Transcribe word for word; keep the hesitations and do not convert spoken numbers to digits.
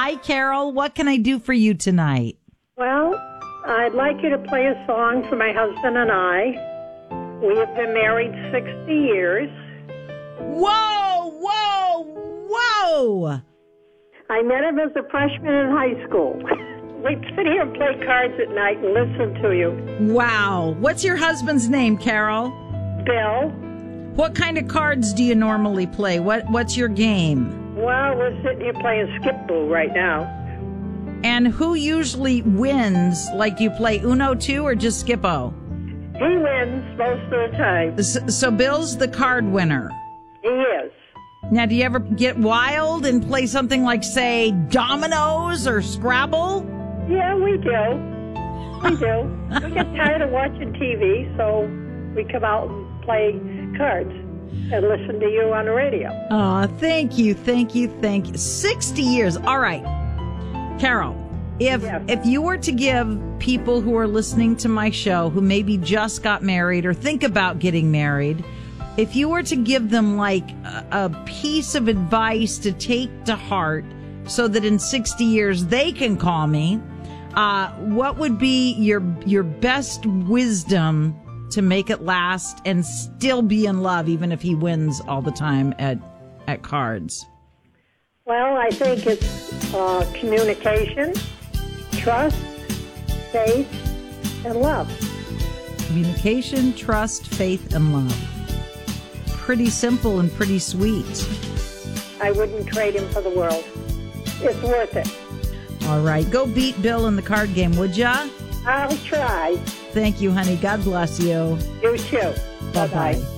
Hi, Carol. What can I do for you tonight? Well, I'd like you to play a song for my husband and I. We have been married sixty years. Whoa, whoa, whoa! I met him as a freshman in high school. We'd sit here and play cards at night and listen to you. Wow. What's your husband's name, Carol? Bill. What kind of cards do you normally play? What What's your game? Well, we're sitting here playing Skip-Boo right now. And who usually wins? Like, do you play Uno too or just Skip-O? He wins most of the time. So, so Bill's the card winner. He is. Now, do you ever get wild and play something like, say, dominoes or Scrabble? Yeah, we do. We do. We get tired of watching T V, so we come out and play cards and listen to you on the radio. Oh, thank you, thank you, thank you. sixty years. All right. Carol, if Yes. if you were to give people who are listening to my show who maybe just got married or think about getting married, if you were to give them like a, a piece of advice to take to heart so that in sixty years they can call me, uh, what would be your your best wisdom to make it last and still be in love even if he wins all the time at at cards? Well, I think it's uh, communication, trust, faith, and love. Communication, trust, faith, and love. Pretty simple and pretty sweet. I wouldn't trade him for the world. It's worth it. All right. Go beat Bill in the card game, would ya? I'll try. Thank you, honey. God bless you. You too. Bye-bye.